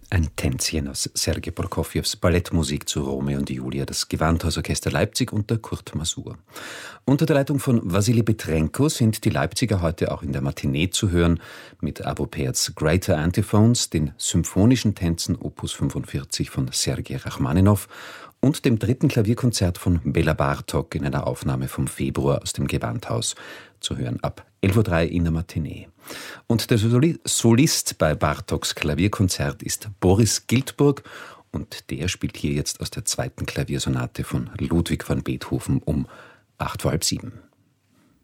Ein Tänzchen aus Sergei Prokofjews Ballettmusik zu Romeo und Julia, das Gewandhausorchester Leipzig unter Kurt Masur. Unter der Leitung von Wassily Petrenko sind die Leipziger heute auch in der Matinee zu hören, mit Arvo Pärts Greater Antiphones, den symphonischen Tänzen Opus 45 von Sergei Rachmaninow und dem dritten Klavierkonzert von Bela Bartok in einer Aufnahme vom Februar aus dem Gewandhaus, zu hören ab 11.03 Uhr in der Matinee. Und der Solist bei Bartoks Klavierkonzert ist Boris Giltburg und der spielt hier jetzt aus der zweiten Klaviersonate von Ludwig van Beethoven um 6:45.